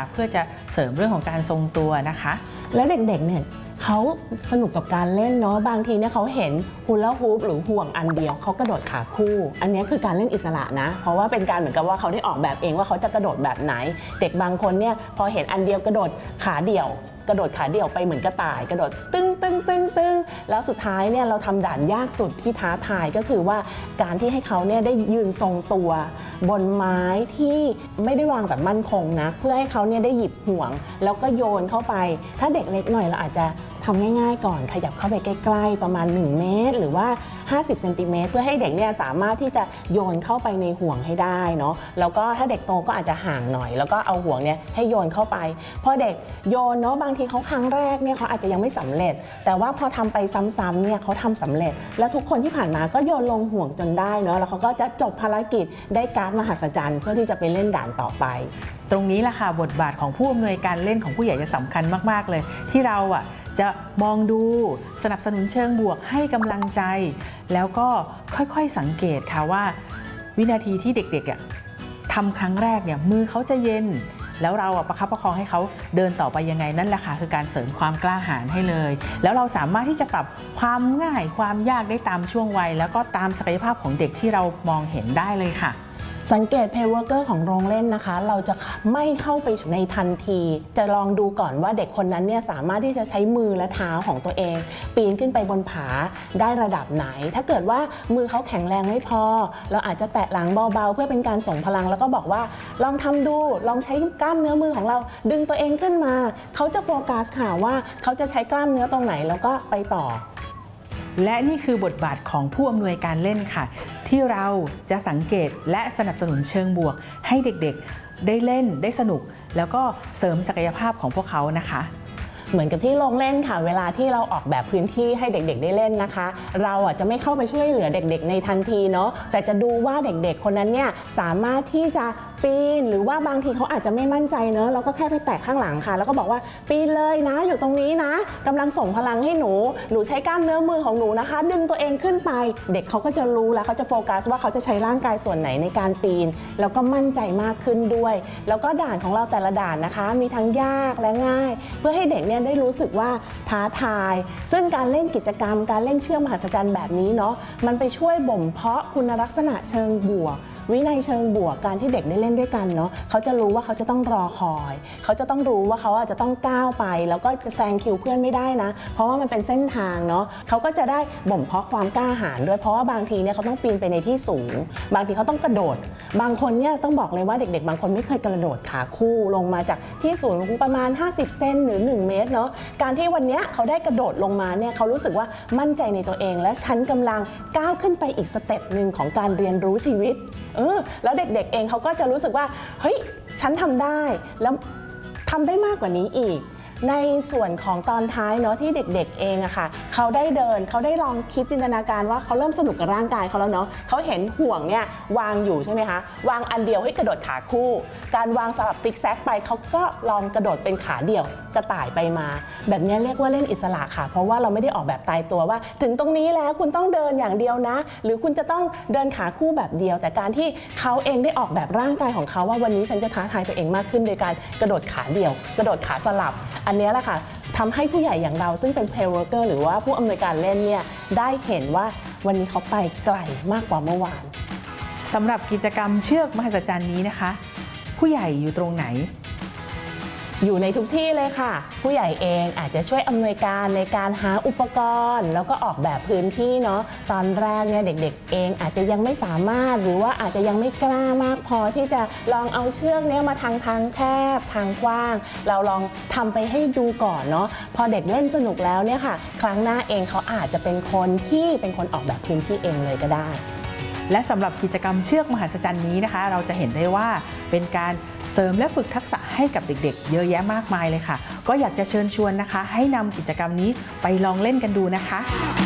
ค่ะเพื่อจะเสริมเรื่องของการทรงตัวนะคะแล้วเด็กๆเนี่ยเขาสนุกกับการเล่นเนาะบางทีเนี่ยเขาเห็นฮูลาฮูปหรือห่วงอันเดียวเขากระโดดขาคู่อันนี้คือการเล่นอิสระนะเพราะว่าเป็นการเหมือนกับว่าเขาได้ออกแบบเองว่าเขาจะกระโดดแบบไหนเด็กบางคนเนี่ยพอเห็นอันเดียวกระโดดขาเดี่ยวไปเหมือนกระต่ายกระโดดตึ้งแล้วสุดท้ายเนี่ยเราทำด่านยากสุดที่ท้าทายก็คือว่าการที่ให้เขาเนี่ยได้ยืนทรงตัวบนไม้ที่ไม่ได้วางแบบมั่นคงนะเพื่อให้เขาเนี่ยได้หยิบห่วงแล้วก็โยนเข้าไปถ้าเด็กเล็กหน่อยเราอาจจะทำง่ายๆก่อนขยับเข้าไปใกล้ๆประมาณ1เมตรหรือว่า50เซนติเมตรเพื่อให้เด็กเนี่ยสามารถที่จะโยนเข้าไปในห่วงให้ได้เนาะแล้วก็ถ้าเด็กโตก็อาจจะห่างหน่อยแล้วก็เอาห่วงเนี่ยให้โยนเข้าไปพอเด็กโยนเนาะบางทีเขาครั้งแรกเนี่ยเขาอาจจะยังไม่สำเร็จแต่ว่าพอทำไปซ้ำๆเนี่ยเขาทำสำเร็จแล้วทุกคนที่ผ่านมาก็โยนลงห่วงจนได้เนาะแล้วเขาก็จะจบภารกิจได้การ์ดมหัศจรรย์เพื่อที่จะไปเล่นด่านต่อไปตรงนี้แหละค่ะบทบาทของผู้อำนวยการเล่นของผู้ใหญ่จะสำคัญมากๆเลยที่เราจะมองดูสนับสนุนเชิงบวกให้กำลังใจแล้วก็ค่อยๆสังเกตค่ะว่าวินาทีที่เด็กๆทำครั้งแรกเนี่ยมือเขาจะเย็นแล้วเราประคับประคองให้เขาเดินต่อไปยังไงนั่นแหละค่ะคือการเสริมความกล้าหาญให้เลยแล้วเราสามารถที่จะปรับความง่ายความยากได้ตามช่วงวัยแล้วก็ตามศักยภาพของเด็กที่เรามองเห็นได้เลยค่ะสังเกตเพย์เวิร์กเกอร์ของโรงเล่นนะคะเราจะไม่เข้าไปในทันทีจะลองดูก่อนว่าเด็กคนนั้นเนี่ยสามารถที่จะใช้มือและเท้าของตัวเองปีนขึ้นไปบนผาได้ระดับไหนถ้าเกิดว่ามือเขาแข็งแรงไม่พอเราอาจจะแตะหลังเบาๆเพื่อเป็นการส่งพลังแล้วก็บอกว่าลองทำดูลองใช้กล้ามเนื้อมือของเราดึงตัวเองขึ้นมาเขาจะโฟกัสค่ะว่าเขาจะใช้กล้ามเนื้อตรงไหนแล้วก็ไปต่อและนี่คือบทบาทของผู้อำนวยการเล่นค่ะที่เราจะสังเกตและสนับสนุนเชิงบวกให้เด็กๆได้เล่นได้สนุกแล้วก็เสริมศักยภาพของพวกเขานะคะเหมือนกับที่โรงเล่นค่ะเวลาที่เราออกแบบพื้นที่ให้เด็กๆได้เล่นนะคะเราจะไม่เข้าไปช่วยเหลือเด็กๆในทันทีเนาะแต่จะดูว่าเด็กๆคนนั้นเนี่ยสามารถที่จะปีนหรือว่าบางทีเขาอาจจะไม่มั่นใจเนอะเราก็แค่ไปแตะข้างหลังค่ะแล้วก็บอกว่าปีนเลยนะอยู่ตรงนี้นะกำลังส่งพลังให้หนูใช้กล้ามเนื้อมือของหนูนะคะดึงตัวเองขึ้นไปเด็กเขาก็จะรู้แล้วเขาจะโฟกัสว่าเขาจะใช้ร่างกายส่วนไหนในการปีนแล้วก็มั่นใจมากขึ้นด้วยแล้วก็ด่านของเราแต่ละด่านนะคะมีทั้งยากและง่ายเพื่อให้เด็กเนี่ยได้รู้สึกว่าท้าทายซึ่งการเล่นกิจกรรมการเล่นเชือกมหัศจรรย์แบบนี้เนาะมันไปช่วยบ่มเพาะคุณลักษณะเชิงบวกวินัยเชิงบวกการที่เด็กได้เล่นด้วยกันเนาะเขาจะรู้ว่าเขาจะต้องรอคอยเขาจะต้องรู้ว่าเขาจะต้องก้าวไปแล้วก็จะแซงคิวเพื่อนไม่ได้นะเพราะว่ามันเป็นเส้นทางเนาะเขาก็จะได้บ่มเพาะความกล้าหาญด้วยเพราะว่าบางทีเนี่ยเขาต้องปีนไปในที่สูงบางทีเขาต้องกระโดดบางคนเนี่ยต้องบอกเลยว่าเด็กๆบางคนไม่เคยกระโดดขาคู่ลงมาจากที่สูงประมาณ50เซนหรือ1เมตรเนาะการที่วันนี้เขาได้กระโดดลงมาเนี่ยเขารู้สึกว่ามั่นใจในตัวเองและฉันกำลังก้าวขึ้นไปอีกสเต็ปหนึ่งของการเรียนรู้ชีวิตแล้วเด็กๆเองเขาก็จะรู้สึกว่าเฮ้ยฉันทำได้แล้วทำได้มากกว่านี้อีกในส่วนของตอนท้ายเนาะที่เด็กๆเองอะค่ะเขาได้เดินเขาได้ลองคิดจินตนาการว่าเขาเริ่มสนุกกับร่างกายเขาแล้วเนาะเขาเห็นห่วงเนี่ยวางอยู่ใช่ไหมคะวางอันเดียวให้กระโดดขาคู่การวางสลับซิกแซกไปเขาก็ลองกระโดดเป็นขาเดี่ยวกระต่ายไปมาแบบนี้เรียกว่าเล่นอิสระค่ะเพราะว่าเราไม่ได้ออกแบบตายตัวว่าถึงตรงนี้แล้วคุณต้องเดินอย่างเดียวนะหรือคุณจะต้องเดินขาคู่แบบเดียวแต่การที่เขาเองได้ออกแบบร่างกายของเขาว่าวันนี้ฉันจะท้าทายตัวเองมากขึ้นโดยการกระโดดขาเดี่ยวกระโดดขาสลับอันนี้แหละค่ะทำให้ผู้ใหญ่อย่างเราซึ่งเป็น Play Worker หรือว่าผู้อำนวยการเล่นเนี่ยได้เห็นว่าวันนี้เขาไปไกลมากกว่าเมื่อวานสำหรับกิจกรรมเชือกมหัศจรรย์นี้นะคะผู้ใหญ่อยู่ตรงไหนอยู่ในทุกที่เลยค่ะผู้ใหญ่เองอาจจะช่วยอำนวยการในการหาอุปกรณ์แล้วก็ออกแบบพื้นที่เนาะตอนแรกเนี่ยเด็กๆเองอาจจะยังไม่สามารถหรือว่าอาจจะยังไม่กล้ามากพอที่จะลองเอาเชือกเนี้ยมาทางแคบทางกว้างเราลองทำไปให้ดูก่อนเนาะพอเด็กเล่นสนุกแล้วเนี่ยค่ะครั้งหน้าเองเขาอาจจะเป็นคนออกแบบพื้นที่เองเลยก็ได้และสำหรับกิจกรรมเชือกมหัศจรรย์นี้นะคะเราจะเห็นได้ว่าเป็นการเสริมและฝึกทักษะให้กับเด็กๆเยอะแยะมากมายเลยค่ะก็อยากจะเชิญชวนนะคะให้นำกิจกรรมนี้ไปลองเล่นกันดูนะคะ